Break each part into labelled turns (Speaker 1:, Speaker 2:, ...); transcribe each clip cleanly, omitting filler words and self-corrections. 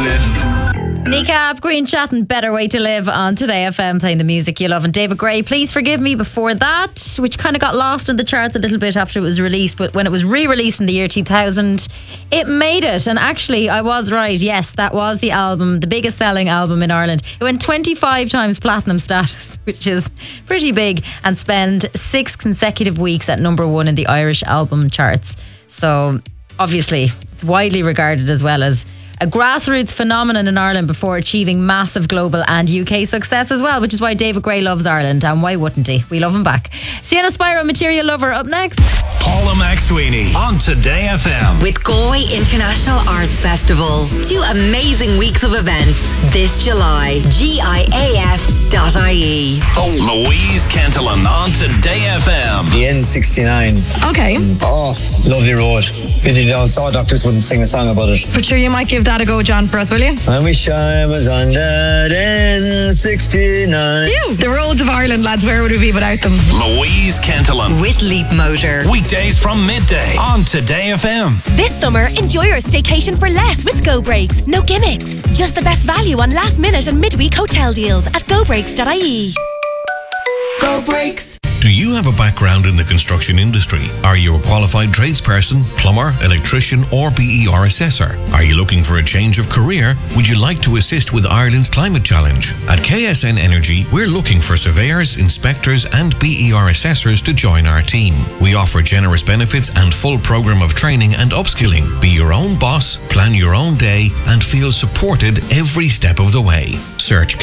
Speaker 1: list.
Speaker 2: Kneecap, Green Chatting, Better Way to Live on Today FM, playing the music you love. And David Gray, Please Forgive Me before that, which kind of got lost in the charts a little bit after it was released, but when it was re-released in the year 2000, it made it. And actually, I was right. Yes, that was the album, the biggest selling album in Ireland. It went 25 times platinum status, which is pretty big, and spent 6 consecutive weeks at number 1 in the Irish album charts. So obviously, it's widely regarded as well as a grassroots phenomenon in Ireland before achieving massive global and UK success as well, which is why David Gray loves Ireland, and why wouldn't he? We love him back. Sienna Spyro, Material Lover, up next.
Speaker 3: Paula McSweeney on Today FM.
Speaker 4: With Galway International Arts Festival. 2 amazing weeks of events this July. GIAF.ie.
Speaker 3: Louise Kentelan on Today FM.
Speaker 5: The N69.
Speaker 6: Okay.
Speaker 5: Oh, lovely road. Really down. Saw Doctors wouldn't sing a song about it.
Speaker 6: But sure, you might give that a go, John, for us, will you?
Speaker 5: I wish I was on that N69.
Speaker 6: Phew. The roads of Ireland, lads, where would we be without them?
Speaker 3: Louise Kentelan.
Speaker 4: With Leap Motor.
Speaker 3: Weekdays from midday on Today FM.
Speaker 7: This summer, enjoy your staycation for less with Go Breaks. No gimmicks. Just the best value on last minute and midweek hotel deals at gobreaks.ie. Go Breaks.
Speaker 8: Do you have a background in the construction industry? Are you a qualified tradesperson, plumber, electrician or BER assessor? Are you looking for a change of career? Would you like to assist with Ireland's Climate Challenge? At KSN Energy, we're looking for surveyors, inspectors and BER assessors to join our team. We offer generous benefits and full program of training and upskilling. Be your own boss, plan your own day and feel supported every step of the way. Search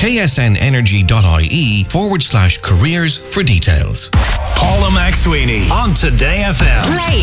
Speaker 8: ksnenergy.ie/careers for details.
Speaker 3: Paula McSweeney on Today FM.
Speaker 4: Play